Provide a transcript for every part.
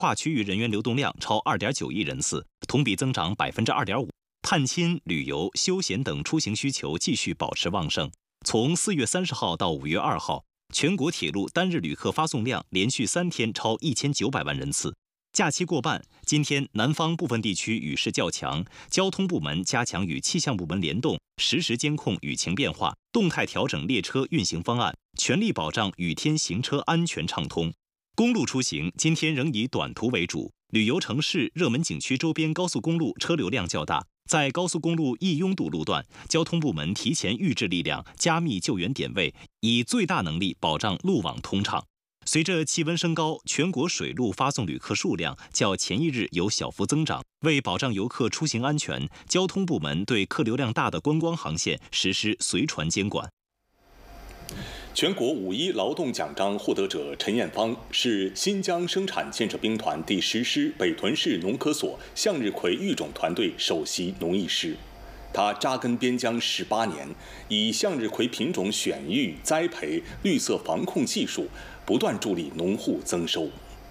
跨区域人员流动量超2.9亿人次，同比增长2.5%。探亲、旅游、休闲等出行需求继续保持旺盛。从4月30号到5月2号，全国铁路单日旅客发送量连续3天超1900万人次。假期过半，今天南方部分地区雨势较强，交通部门加强与气象部门联动，实时监控雨情变化，动态调整列车运行方案，全力保障雨天行车安全畅通。公路出行今天仍以短途为主，旅游城市、热门景区周边高速公路车流量较大，在高速公路易拥堵路段，交通部门提前预置力量，加密救援点位，以最大能力保障路网通畅。随着气温升高，全国水路发送旅客数量较前一日有小幅增长。为保障游客出行安全，交通部门对客流量大的观光航线实施随船监管。 全国5·1劳动奖章获得者陈艳芳是新疆生产建设兵团第10师北屯市农科所向日葵育种团队首席农艺师。他扎根边疆18年，以向日葵品种选育、栽培、绿色防控技术，不断助力农户增收。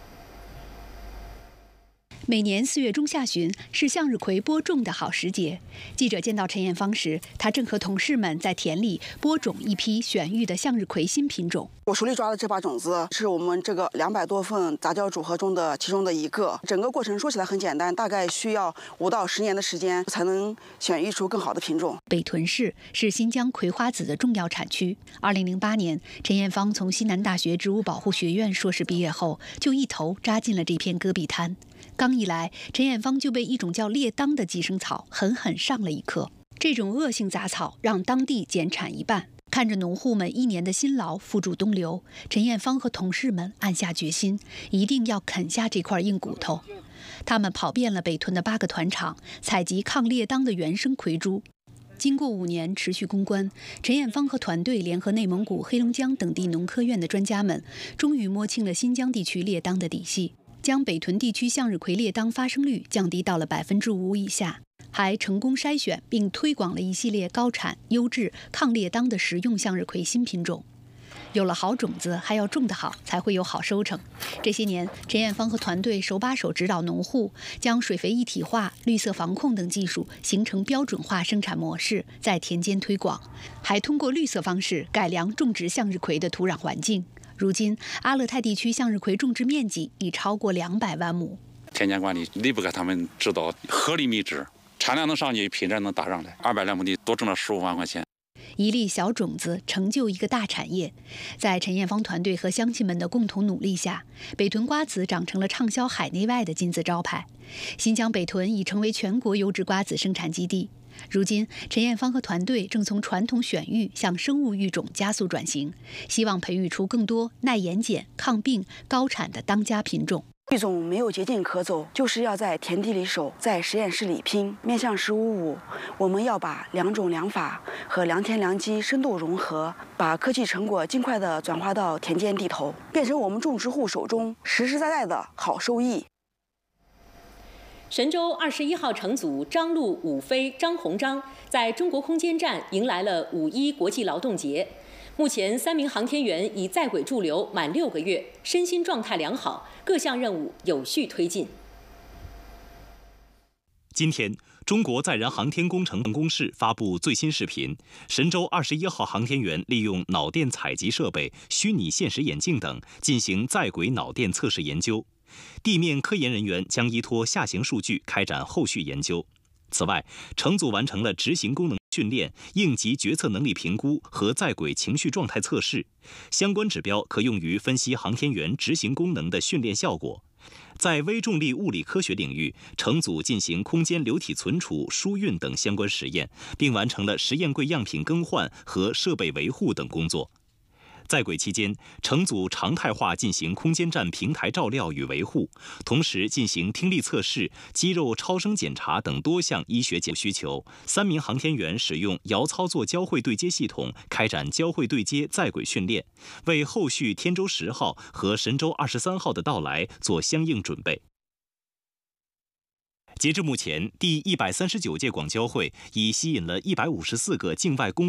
每年4月中下旬是向日葵播种的好时节。记者见到陈艳芳时，她正和同事们在田里播种一批选育的向日葵新品种。 我手里抓的这把种子是我们这个200多份杂交组合中的其中的一个。整个过程说起来很简单，大概需要5到10年的时间才能选育出更好的品种。 北屯市是新疆葵花籽的重要产区。2008年，陈艳芳从西南大学植物保护学院硕士毕业后，就一头扎进了这片戈壁滩。刚一来，陈艳芳就被一种叫列当的寄生草狠狠上了一课。这种恶性杂草让当地减产1半。看着农户们1年的辛劳付诸东流，陈艳芳和同事们暗下决心，一定要啃下这块硬骨头。他们跑遍了北屯的8个团场，采集抗列当的原生葵株。经过5年持续攻关，陈艳芳和团队联合内蒙古、黑龙江等地农科院的专家们，终于摸清了新疆地区列当的底细，将北屯地区向日葵列当发生率降低到了5%以下，还成功筛选并推广了一系列高产、优质、抗列当的食用向日葵新品种。有了好种子，还要种得好，才会有好收成。这些年，陈艳芳和团队手把手指导农户，将水肥一体化、绿色防控等技术形成标准化生产模式，在田间推广，还通过绿色方式改良种植向日葵的土壤环境。如今，阿勒泰地区向日葵种植面积已超过200万亩。 田间管理离不开他们指导，合理密植，产量能上去，品质能打上来。200来亩地多挣了15万块钱。 一粒小种子成就一个大产业，在陈艳芳团队和乡亲们的共同努力下，北屯瓜子长成了畅销海内外的金字招牌。新疆北屯已成为全国优质瓜子生产基地。如今，陈艳芳和团队正从传统选育向生物育种加速转型，希望培育出更多耐盐碱、抗病、高产的当家品种。 育种没有捷径可走，就是要在田地里守，在实验室里拼。面向15-5，我们要把良种良法和良田良机深度融合，把科技成果尽快地转化到田间地头，变成我们种植户手中实实在在的好收益。 神舟21号乘组张陆、武飞、张鸿章在中国空间站迎来了5·1国际劳动节。目前3名航天员已在轨驻留满6个月，身心状态良好，各项任务有序推进。 今天，中国载人航天工程办公室发布最新视频，神舟21号航天员利用脑电采集设备、虚拟现实眼镜等进行在轨脑电测试研究。地面科研人员将依托下行数据开展后续研究。此外，乘组完成了执行功能训练、应急决策能力评估和在轨情绪状态测试，相关指标可用于分析航天员执行功能的训练效果。在微重力物理科学领域，乘组进行空间流体存储、输运等相关实验，并完成了实验柜样品更换和设备维护等工作。在轨期间，乘组常态化进行空间站平台照料与维护，同时进行听力测试、肌肉超声检查等多项医学需求。3名航天员使用遥操作交会对接系统开展交会对接在轨训练，为后续天舟10号和神舟23号的到来做相应准备。截至目前，第139届广交会已吸引了154个境外公